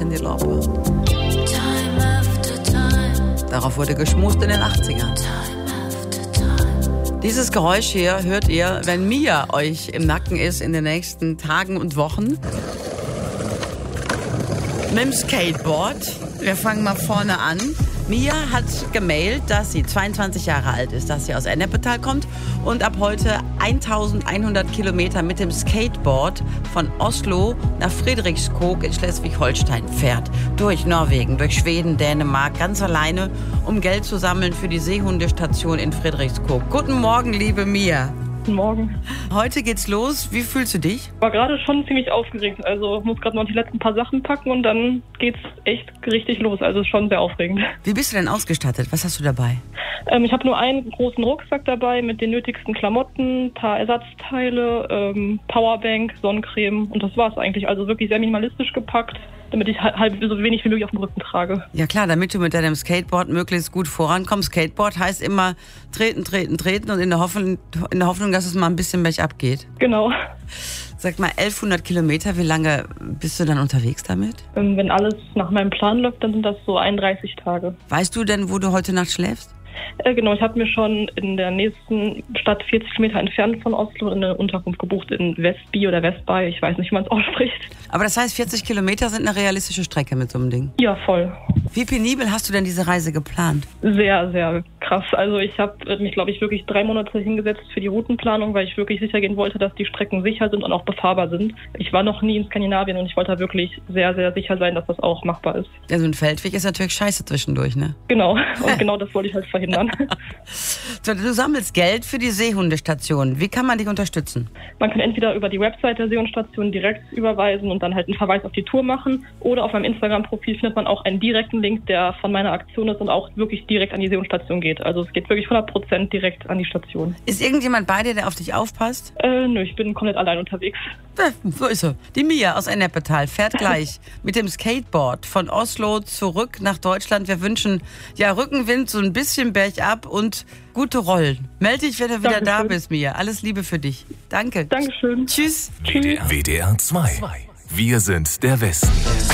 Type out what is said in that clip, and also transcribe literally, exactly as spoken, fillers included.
Cyndi Lauper. Darauf wurde geschmust in den achtzigern. Dieses Geräusch hier hört ihr, wenn Mia euch im Nacken ist in den nächsten Tagen und Wochen. Mit dem Skateboard. Wir fangen mal vorne an. Mia hat gemailt, dass sie zweiundzwanzig Jahre alt ist, dass sie aus Ennepetal kommt und ab heute eintausendeinhundert Kilometer mit dem Skateboard von Oslo nach Fredrikskog in Schleswig-Holstein fährt. Durch Norwegen, durch Schweden, Dänemark, ganz alleine, um Geld zu sammeln für die Seehundestation in Fredrikskog. Guten Morgen, liebe Mia. Guten Morgen. Heute geht's los. Wie fühlst du dich? War gerade schon ziemlich aufgeregt. Also muss gerade noch die letzten paar Sachen packen und dann geht's echt richtig los. Also schon sehr aufregend. Wie bist du denn ausgestattet? Was hast du dabei? Ähm, ich habe nur einen großen Rucksack dabei mit den nötigsten Klamotten, paar Ersatzteile, ähm, Powerbank, Sonnencreme und das war's eigentlich. Also wirklich sehr minimalistisch gepackt, damit ich halb so wenig wie möglich auf dem Rücken trage. Ja klar, damit du mit deinem Skateboard möglichst gut vorankommst. Skateboard heißt immer treten, treten, treten und in der Hoffnung, in der Hoffnung, dass es mal ein bisschen bergab geht. Genau. Sag mal, elfhundert Kilometer, wie lange bist du dann unterwegs damit? Ähm, wenn alles nach meinem Plan läuft, dann sind das so einunddreißig Tage. Weißt du denn, wo du heute Nacht schläfst? Äh, genau, ich habe mir schon in der nächsten Stadt vierzig Kilometer entfernt von Oslo eine Unterkunft gebucht in Vestby oder Vestby, ich weiß nicht, wie man es ausspricht. Aber das heißt, vierzig Kilometer sind eine realistische Strecke mit so einem Ding? Ja, voll. Wie penibel hast du denn diese Reise geplant? Sehr, sehr krass. Also ich habe mich, glaube ich, wirklich drei Monate hingesetzt für die Routenplanung, weil ich wirklich sicher gehen wollte, dass die Strecken sicher sind und auch befahrbar sind. Ich war noch nie in Skandinavien und ich wollte da wirklich sehr, sehr sicher sein, dass das auch machbar ist. Ja, so ein Feldweg ist natürlich scheiße zwischendurch, ne? Genau, und genau das wollte ich halt verhindern. So, du sammelst Geld für die Seehundestation. Wie kann man dich unterstützen? Man kann entweder über die Website der Seehundestation direkt überweisen und dann halt einen Verweis auf die Tour machen oder auf meinem Instagram-Profil findet man auch einen direkten Link, der von meiner Aktion ist und auch wirklich direkt an die Seehundestation geht. Also es geht wirklich hundert Prozent direkt an die Station. Ist irgendjemand bei dir, der auf dich aufpasst? Äh, nö, ich bin komplett allein unterwegs. Ja, so ist sie. Die Mia aus Ennepetal fährt gleich mit dem Skateboard von Oslo zurück nach Deutschland. Wir wünschen ja Rückenwind, so ein bisschen bergab und gute Rollen. Meld dich, wenn du wieder Dankeschön. da bist, Mia. Alles Liebe für dich. Danke. Dankeschön. Tschüss. W D R zwei. Wir sind der Westen.